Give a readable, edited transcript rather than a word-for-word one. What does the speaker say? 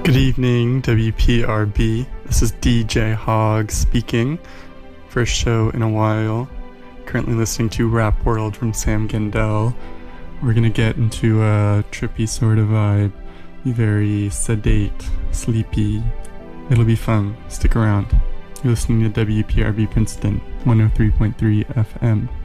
Good evening, WPRB. This is DJ Hog speaking. First show in a while. Currently listening to Rap World from Sam Gendel. We're gonna get into a trippy sort of vibe. Be very sedate, sleepy. It'll be fun. Stick around. You're listening to WPRB Princeton, 103.3 FM.